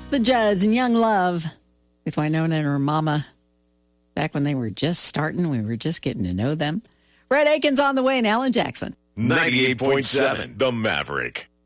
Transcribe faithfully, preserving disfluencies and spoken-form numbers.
The Judds and Young Love with Wynonna and her mama. Back when they were just starting, we were just getting to know them. Brett Aiken's on the way and Alan Jackson. ninety-eight point seven The Maverick.